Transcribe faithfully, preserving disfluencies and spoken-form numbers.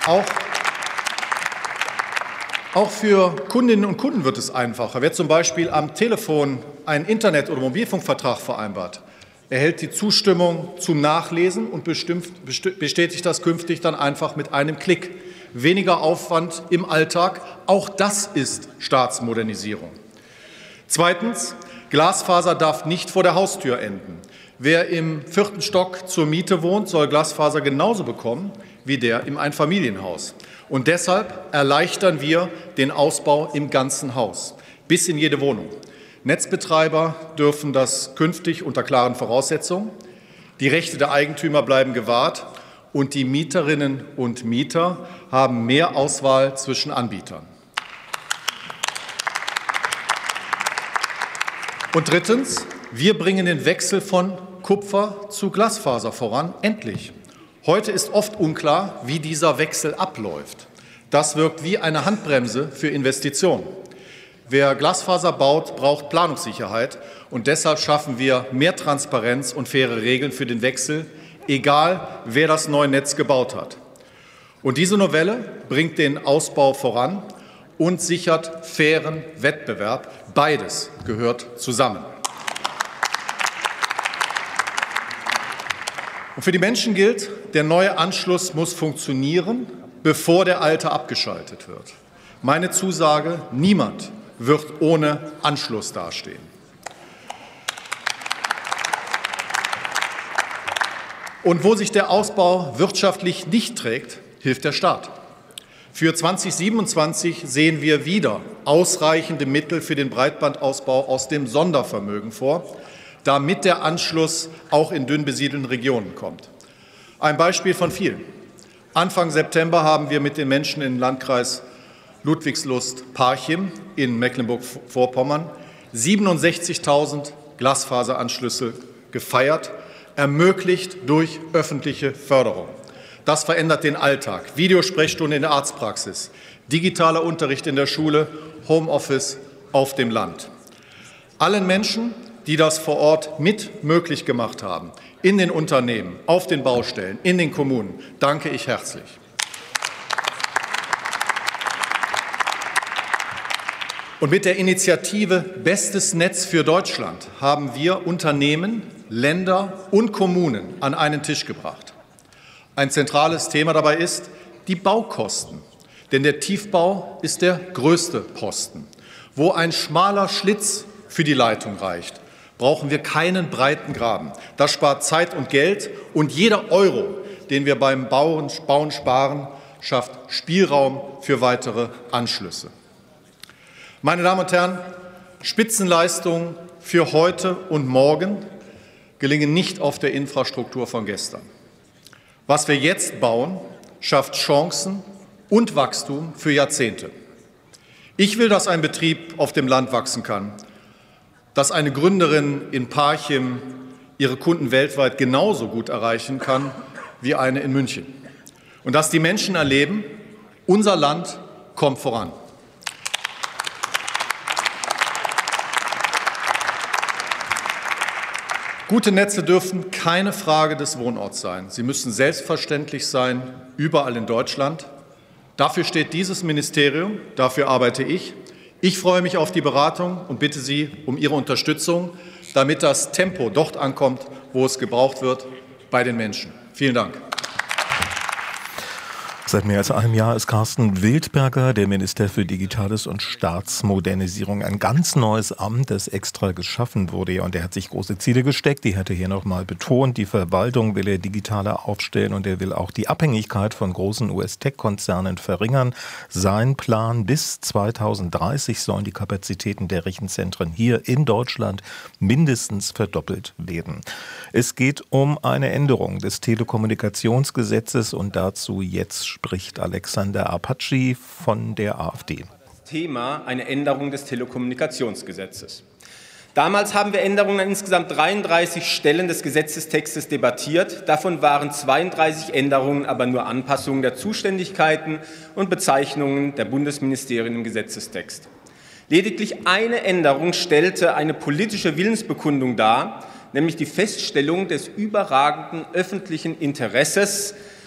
Auch, auch für Kundinnen und Kunden wird es einfacher. Wer zum Beispiel am Telefon einen Internet- oder Mobilfunkvertrag vereinbart, erhält die Zustimmung zum Nachlesen und bestimmt, bestätigt das künftig dann einfach mit einem Klick. Weniger Aufwand im Alltag, auch das ist Staatsmodernisierung. Zweitens, Glasfaser darf nicht vor der Haustür enden. Wer im vierten Stock zur Miete wohnt, soll Glasfaser genauso bekommen wie der im Einfamilienhaus. Und deshalb erleichtern wir den Ausbau im ganzen Haus, bis in jede Wohnung. Netzbetreiber dürfen das künftig unter klaren Voraussetzungen. Die Rechte der Eigentümer bleiben gewahrt und die Mieterinnen und Mieter haben mehr Auswahl zwischen Anbietern. Und drittens, wir bringen den Wechsel von Kupfer zu Glasfaser voran, endlich. Heute ist oft unklar, wie dieser Wechsel abläuft. Das wirkt wie eine Handbremse für Investitionen. Wer Glasfaser baut, braucht Planungssicherheit, und deshalb schaffen wir mehr Transparenz und faire Regeln für den Wechsel, egal wer das neue Netz gebaut hat. Und diese Novelle bringt den Ausbau voran und sichert fairen Wettbewerb. Beides gehört zusammen. Und für die Menschen gilt, der neue Anschluss muss funktionieren, bevor der alte abgeschaltet wird. Meine Zusage: Niemand wird ohne Anschluss dastehen. Und wo sich der Ausbau wirtschaftlich nicht trägt, hilft der Staat. Für zweitausendsiebenundzwanzig sehen wir wieder ausreichende Mittel für den Breitbandausbau aus dem Sondervermögen vor, damit der Anschluss auch in dünn besiedelten Regionen kommt. Ein Beispiel von vielen. Anfang September haben wir mit den Menschen im Landkreis Ludwigslust-Parchim in Mecklenburg-Vorpommern siebenundsechzigtausend Glasfaseranschlüsse gefeiert, ermöglicht durch öffentliche Förderung. Das verändert den Alltag. Videosprechstunde in der Arztpraxis, digitaler Unterricht in der Schule, Homeoffice auf dem Land. Allen Menschen, die das vor Ort mit möglich gemacht haben, in den Unternehmen, auf den Baustellen, in den Kommunen, danke ich herzlich. Und mit der Initiative Bestes Netz für Deutschland haben wir Unternehmen, Länder und Kommunen an einen Tisch gebracht. Ein zentrales Thema dabei ist die Baukosten. Denn der Tiefbau ist der größte Posten. Wo ein schmaler Schlitz für die Leitung reicht, brauchen wir keinen breiten Graben. Das spart Zeit und Geld, und jeder Euro, den wir beim Bauen, Bauen sparen, schafft Spielraum für weitere Anschlüsse. Meine Damen und Herren, Spitzenleistungen für heute und morgen gelingen nicht auf der Infrastruktur von gestern. Was wir jetzt bauen, schafft Chancen und Wachstum für Jahrzehnte. Ich will, dass ein Betrieb auf dem Land wachsen kann, dass eine Gründerin in Parchim ihre Kunden weltweit genauso gut erreichen kann wie eine in München. Und dass die Menschen erleben, unser Land kommt voran. Gute Netze dürfen keine Frage des Wohnorts sein. Sie müssen selbstverständlich sein, überall in Deutschland. Dafür steht dieses Ministerium, dafür arbeite ich. Ich freue mich auf die Beratung und bitte Sie um Ihre Unterstützung, damit das Tempo dort ankommt, wo es gebraucht wird, bei den Menschen. Vielen Dank. Seit mehr als einem Jahr ist Carsten Wildberger, der Minister für Digitales und Staatsmodernisierung, ein ganz neues Amt, das extra geschaffen wurde. Und er hat sich große Ziele gesteckt. Die hat er hier nochmal betont. Die Verwaltung will er digitaler aufstellen, und er will auch die Abhängigkeit von großen U S-Tech-Konzernen verringern. Sein Plan: bis zweitausenddreißig sollen die Kapazitäten der Rechenzentren hier in Deutschland mindestens verdoppelt werden. Es geht um eine Änderung des Telekommunikationsgesetzes, und dazu jetzt spricht Alexander Apatschi von der AfD. Thema: eine Änderung des Telekommunikationsgesetzes. Damals haben wir Änderungen an insgesamt dreiunddreißig Stellen des Gesetzestextes debattiert. Davon waren zweiunddreißig Änderungen aber nur Anpassungen der Zuständigkeiten und Bezeichnungen der Bundesministerien im Gesetzestext. Lediglich eine Änderung stellte eine politische Willensbekundung dar, nämlich die Feststellung des überragenden öffentlichen Interesses